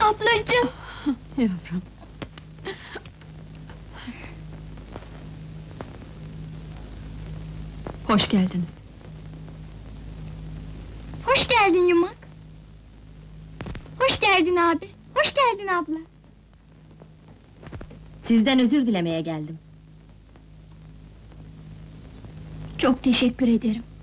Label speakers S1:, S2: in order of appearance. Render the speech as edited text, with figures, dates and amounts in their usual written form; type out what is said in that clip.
S1: Ablacığım!
S2: Yavrum. Hoş geldiniz.
S1: Hoş geldin Yumak! Hoş geldin abi! Hoş geldin abla!
S2: Sizden özür dilemeye geldim.
S1: Çok teşekkür ederim.